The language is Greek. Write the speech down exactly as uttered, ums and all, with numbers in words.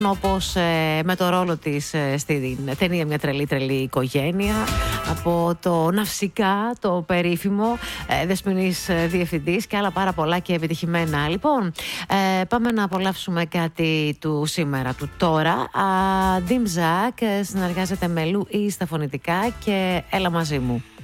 όπως ε, με το ρόλο της ε, στην ταινία «Μια τρελή τρελή οικογένεια», από το «Ναυσικά», το περίφημο, ε, Δεσποινής ε, διευθυντής και άλλα πάρα πολλά και επιτυχημένα. Λοιπόν, ε, πάμε να απολαύσουμε κάτι του σήμερα, του τώρα. Dim Zak συνεργάζεται με Λου Ή στα φωνητικά και έλα μαζί μου.